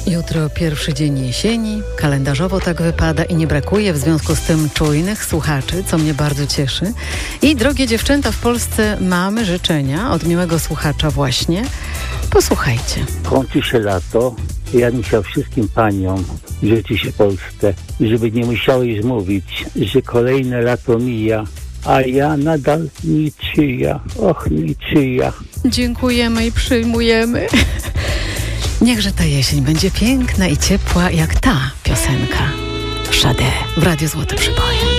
Jutro pierwszy dzień jesieni, kalendarzowo tak wypada i nie brakuje w związku z tym czujnych słuchaczy, co mnie bardzo cieszy. I drogie dziewczęta, w Polsce mamy życzenia od miłego słuchacza właśnie. Posłuchajcie. Kończy się lato. Ja bym chciał wszystkim paniom życzyć w Polsce, żeby nie musiały już mówić, że kolejne lato mija, a ja nadal niczyja. Och, niczyja. Dziękujemy i przyjmujemy. Niechże ta jesień będzie piękna i ciepła jak ta piosenka. Sade w Radiu Złote Przeboje.